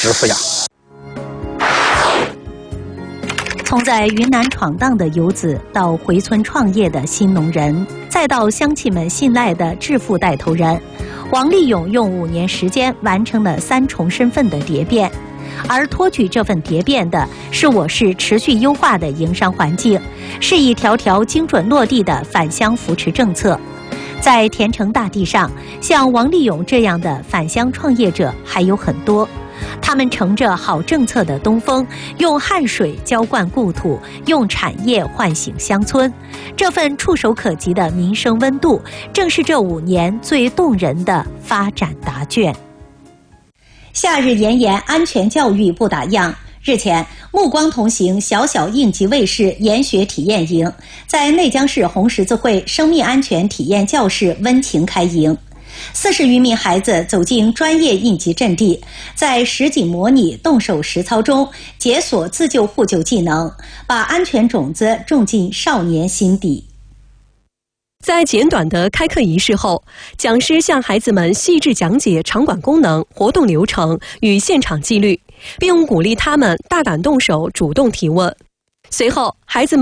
支付呀。 从在云南闯荡的游子，到回村创业的新农人，再到乡亲们信赖的致富带头人，王立勇用5年时间完成了3重身份的蝶变。而托举这份蝶变的是我市持续优化的营商环境，是一条条精准落地的返乡扶持政策。在田城大地上，像王立勇这样的返乡创业者还有很多。他们乘着好政策的东风，用汗水浇灌故土，用产业唤醒乡村。这份触手可及的民生温度，正是这5年最动人的发展答卷。夏日炎炎，安全教育不打烊。日前，目光同行小小应急卫士研学体验营在内江市红十字会生命安全体验教室温情开营。40余名孩子走进专业应急阵地，在实景模拟、动手实操中解锁自救互救技能，把安全种子种进少年心底。 在简短的开课仪式后，讲师向孩子们细致讲解场馆功能、活动流程与现场纪律，并鼓励他们大胆动手、主动提问。随后，孩子们